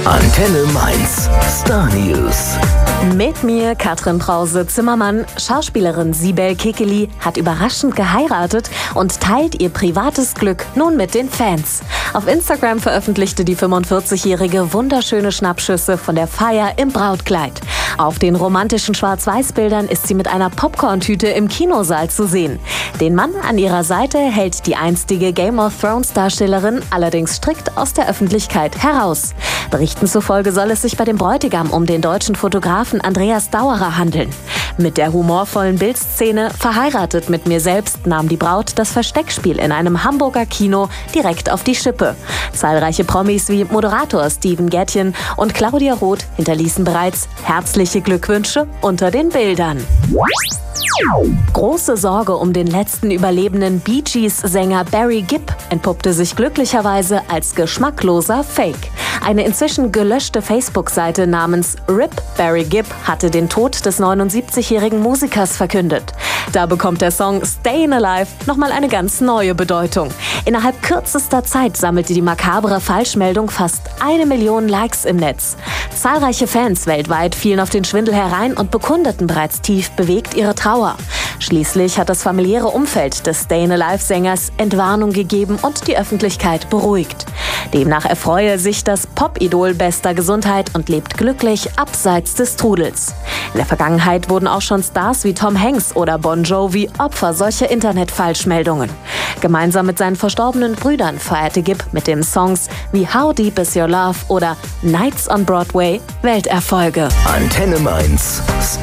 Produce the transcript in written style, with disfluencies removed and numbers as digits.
Antenne Mainz. Star News. Mit mir Katrin Brause-Zimmermann. Schauspielerin Sibel Kekilli hat überraschend geheiratet und teilt ihr privates Glück nun mit den Fans. Auf Instagram veröffentlichte die 45-Jährige wunderschöne Schnappschüsse von der Feier im Brautkleid. Auf den romantischen Schwarz-Weiß-Bildern ist sie mit einer Popcorn-Tüte im Kinosaal zu sehen. Den Mann an ihrer Seite hält die einstige Game of Thrones-Darstellerin allerdings strikt aus der Öffentlichkeit heraus. Berichten zufolge soll es sich bei dem Bräutigam um den deutschen Fotografen Andreas Dauerer handeln. Mit der humorvollen Bildszene "Verheiratet mit mir selbst" nahm die Braut das Versteckspiel in einem Hamburger Kino direkt auf die Schippe. Zahlreiche Promis wie Moderator Steven Gätjen und Claudia Roth hinterließen bereits herzliche Glückwünsche unter den Bildern. Große Sorge um den letzten überlebenden Bee Gees-Sänger Barry Gibb entpuppte sich glücklicherweise als geschmackloser Fake. Eine inzwischen gelöschte Facebook-Seite namens RIP Barry Gibb hatte den Tod des 79-jährigen Musikers verkündet. Da bekommt der Song Stayin' Alive nochmal eine ganz neue Bedeutung. Innerhalb kürzester Zeit sammelte die makabre Falschmeldung fast 1 Million Likes im Netz. Zahlreiche Fans weltweit fielen auf den Schwindel herein und bekundeten bereits tief bewegt ihre Trauer. Schließlich hat das familiäre Umfeld des Stayin' Alive-Sängers Entwarnung gegeben und die Öffentlichkeit beruhigt. Demnach erfreue sich das Pop-Idol bester Gesundheit und lebt glücklich abseits des Trudels. In der Vergangenheit wurden auch schon Stars wie Tom Hanks oder Bon Jovi Opfer solcher Internet-Falschmeldungen. Gemeinsam mit seinen verstorbenen Brüdern feierte Gibb mit den Songs wie How Deep Is Your Love oder Nights on Broadway Welterfolge. Antenne Mainz.